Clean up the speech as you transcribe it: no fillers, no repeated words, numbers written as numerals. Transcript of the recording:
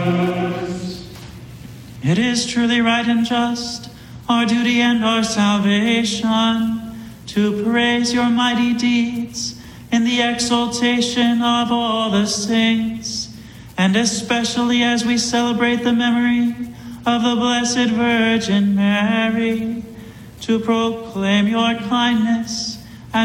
It is truly right and just, our duty and our salvation, to praise your mighty deeds in the exaltation of all the saints, and especially as we celebrate the memory of the Blessed Virgin Mary, to proclaim your kindness